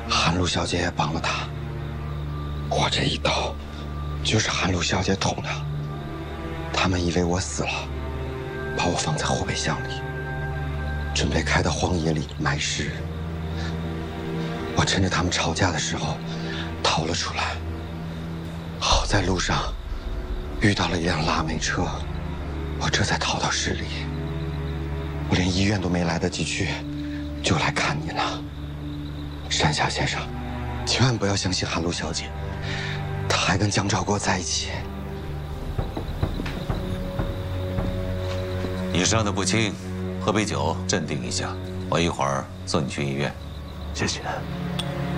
韩露小姐也帮了他。我这一刀，就是韩露小姐捅的。他们以为我死了，把我放在后备箱里，准备开到荒野里埋尸。我趁着他们吵架的时候逃了出来。好在路上遇到了一辆拉煤车，我这才逃到市里。我连医院都没来得及去，就来看你了。山下先生，千万不要相信韩露小姐，她还跟江兆国在一起。 你伤得不轻，喝杯酒镇定一下，我一会儿送你去医院。 谢谢。